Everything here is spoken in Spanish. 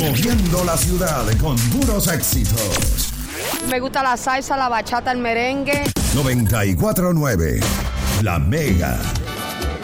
Moviendo la ciudad con puros éxitos. Me gusta la salsa, la bachata, el merengue. 94.9 La Mega.